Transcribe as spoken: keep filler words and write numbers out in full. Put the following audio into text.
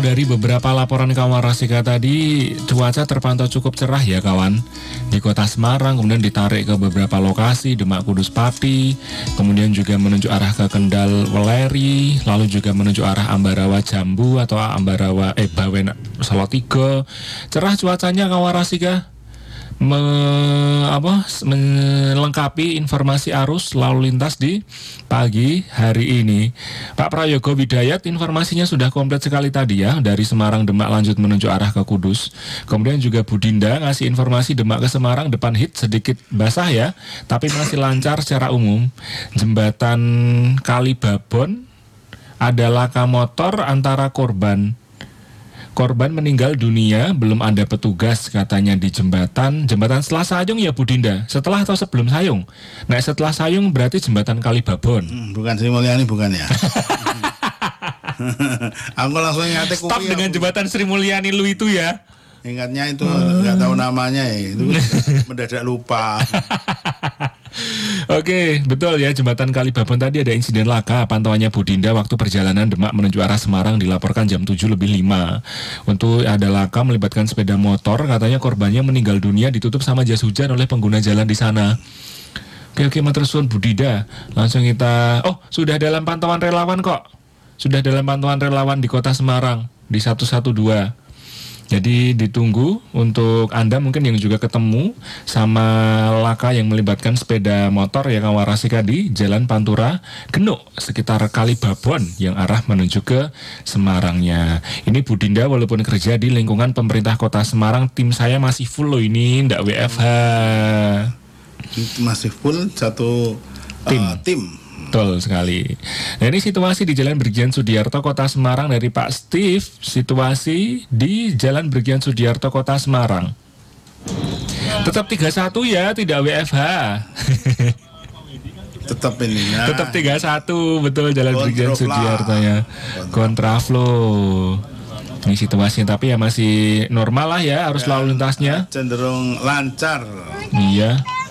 dari beberapa laporan kawan Rasika tadi, cuaca terpantau cukup cerah ya kawan. Di kota Semarang, kemudian ditarik ke beberapa lokasi, Demak, Kudus, Pati, kemudian juga menuju arah ke Kendal, Weleri, lalu juga menuju arah Ambarawa, Jambu atau Ambarawa, eh Bawen, Salatiga. Cerah cuacanya kawan Rasika. Me, apa, melengkapi informasi arus lalu lintas di pagi hari ini. Pak Prayogo Widayat, informasinya sudah komplit sekali tadi ya, dari Semarang Demak lanjut menuju arah ke Kudus. Kemudian juga Bu Dinda ngasih informasi Demak ke Semarang depan hit sedikit basah ya, tapi masih lancar secara umum. Jembatan Kali Babon ada laka motor antara korban Korban meninggal dunia, belum ada petugas katanya di jembatan. Jembatan setelah Sayung ya Bu Dinda? Setelah atau sebelum Sayung? Nah setelah Sayung berarti jembatan Kali Babon. Hmm, bukan Sri Mulyani bukan ya? Aku langsung ingatnya stop dengan aku. Jembatan Sri Mulyani lu itu ya. Ingatnya itu nggak tahu namanya ya, itu mendadak lupa. Oke, betul ya, jembatan Kali Babon tadi ada insiden laka. Pantauannya Bu Dinda waktu perjalanan Demak menuju arah Semarang dilaporkan jam tujuh lebih lima. Untuk ada laka melibatkan sepeda motor, katanya korbannya meninggal dunia ditutup sama jas hujan oleh pengguna jalan di sana. Oke, oke, matur suwun Bu Dinda. Langsung kita, oh sudah dalam pantauan relawan kok. Sudah dalam pantauan relawan di kota Semarang di satu satu dua. Jadi ditunggu untuk Anda mungkin yang juga ketemu sama laka yang melibatkan sepeda motor ya kawan Rasika di Jalan Pantura Genuk sekitar Kali Babon yang arah menuju ke Semarangnya. Ini Bu Dinda walaupun kerja di lingkungan pemerintah kota Semarang, tim saya masih full loh ini, ndak W F H. Masih full satu tim. Uh, tim. Betul sekali. Nah ini situasi di Jalan Brigjen Sudiarto Kota Semarang dari Pak Steve. Situasi di Jalan Brigjen Sudiarto Kota Semarang. Tetap tiga satu ya, tidak W F H. Tetap ini ya. Tetap tiga satu, betul Jalan Brigjen Sudiarto ya. Kontraflow. Ini situasinya tapi ya masih normal lah ya, harus lalu lintasnya. Cenderung lancar. Iya.